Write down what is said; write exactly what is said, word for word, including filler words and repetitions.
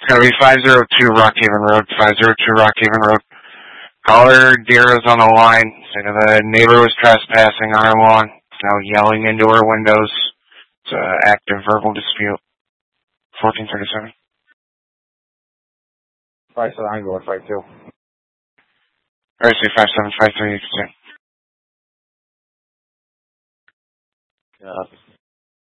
It's going to be five oh two Rockhaven Road, five oh two Rockhaven Road. Caller Dira's on the line. Said the neighbor was trespassing on her lawn. Now yelling into her windows. It's an active verbal dispute. fourteen thirty-seven. five seven, I'm going five two. R C five seven five three, you can say. Yeah.